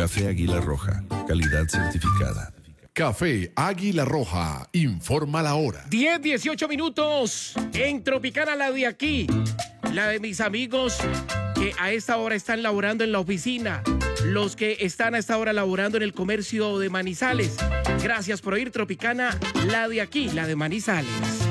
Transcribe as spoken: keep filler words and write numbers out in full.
Café Águila Roja, calidad certificada. Café Águila Roja, informa la hora. diez, dieciocho minutos en Tropicana, la de aquí. La de mis amigos que a esta hora están laborando en la oficina. Los que están a esta hora laborando en el comercio de Manizales. Gracias por oír Tropicana, la de aquí, la de Manizales.